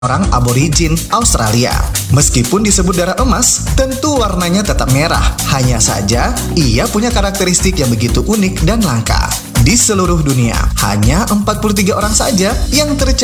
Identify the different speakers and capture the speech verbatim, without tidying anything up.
Speaker 1: orang aborigin Australia. Meskipun disebut darah emas, tentu warnanya tetap merah. Hanya saja, ia punya karakteristik yang begitu unik dan langka. Di seluruh dunia, hanya empat puluh tiga orang saja yang tercatat